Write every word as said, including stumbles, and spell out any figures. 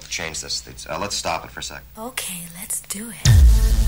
change this. Uh, let's stop it for a sec. Okay, let's do it.